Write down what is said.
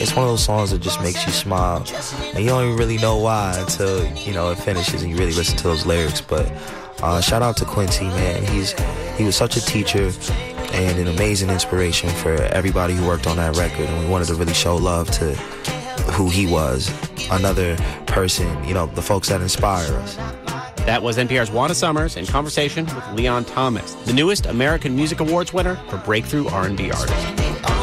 it's one of those songs that just makes you smile, and you don't even really know why until, it finishes and you really listen to those lyrics. But shout out to Quincy, man. He was such a teacher and an amazing inspiration for everybody who worked on that record, and we wanted to really show love to who he was, another person, the folks that inspire us. That was NPR's Wanda Summers in conversation with Leon Thomas, the newest American Music Awards winner for Breakthrough R&B Artist.